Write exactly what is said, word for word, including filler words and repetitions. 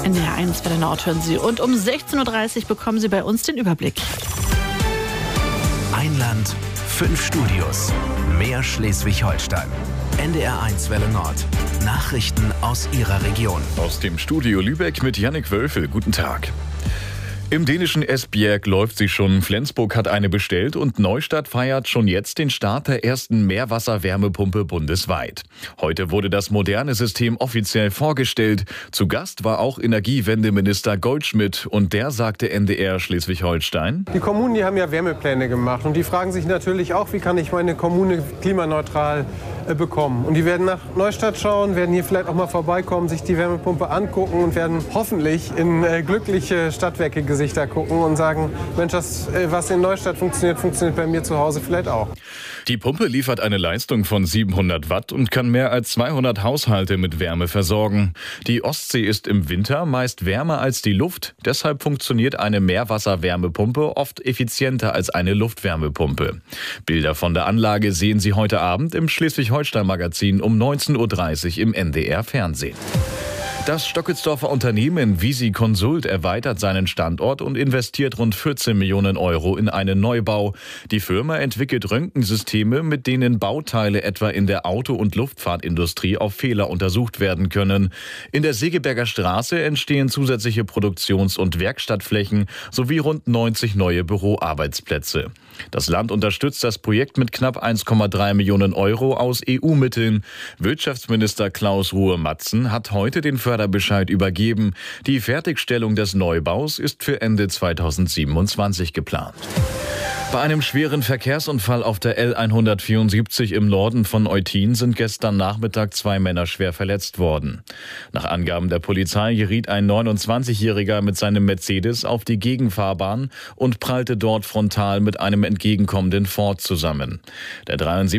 In der eins bei der Nord hören Sie. Und um sechzehn Uhr dreißig bekommen Sie bei uns den Überblick. Ein Land, fünf Studios. Mehr Schleswig-Holstein. N D R eins Welle Nord. Nachrichten aus Ihrer Region. Aus dem Studio Lübeck mit Jannik Wölfel. Guten Tag. Im dänischen Esbjerg läuft sie schon. Flensburg hat eine bestellt und Neustadt feiert schon jetzt den Start der ersten Meerwasser-Wärmepumpe bundesweit. Heute wurde das moderne System offiziell vorgestellt. Zu Gast war auch Energiewendeminister Goldschmidt und der sagte N D R Schleswig-Holstein: Die Kommunen, die haben ja Wärmepläne gemacht und die fragen sich natürlich auch, wie kann ich meine Kommune klimaneutral äh, bekommen. Und die werden nach Neustadt schauen, werden hier vielleicht auch mal vorbeikommen, sich die Wärmepumpe angucken und werden hoffentlich in äh, glückliche Stadtwerke Gesichter gucken und sagen, Mensch, das, was in Neustadt funktioniert, funktioniert bei mir zu Hause vielleicht auch. Die Pumpe liefert eine Leistung von siebenhundert Watt und kann mehr als zweihundert Haushalte mit Wärme versorgen. Die Ostsee ist im Winter meist wärmer als die Luft. Deshalb funktioniert eine Meerwasserwärmepumpe oft effizienter als eine Luftwärmepumpe. Bilder von der Anlage sehen Sie heute Abend im Schleswig-Holstein-Magazin um neunzehn Uhr dreißig im N D R Fernsehen. Das Stockelsdorfer Unternehmen Visi Consult erweitert seinen Standort und investiert rund vierzehn Millionen Euro in einen Neubau. Die Firma entwickelt Röntgensysteme, mit denen Bauteile etwa in der Auto- und Luftfahrtindustrie auf Fehler untersucht werden können. In der Segeberger Straße entstehen zusätzliche Produktions- und Werkstattflächen sowie rund neunzig neue Büroarbeitsplätze. Das Land unterstützt das Projekt mit knapp eins Komma drei Millionen Euro aus E U-Mitteln. Wirtschaftsminister Klaus Ruhe-Matzen hat heute den Förderbescheid übergeben. Die Fertigstellung des Neubaus ist für Ende zweitausendsiebenundzwanzig geplant. Bei einem schweren Verkehrsunfall auf der L hundertvierundsiebzig im Norden von Eutin sind gestern Nachmittag zwei Männer schwer verletzt worden. Nach Angaben der Polizei geriet ein neunundzwanzigjähriger mit seinem Mercedes auf die Gegenfahrbahn und prallte dort frontal mit einem entgegenkommenden Ford zusammen. Der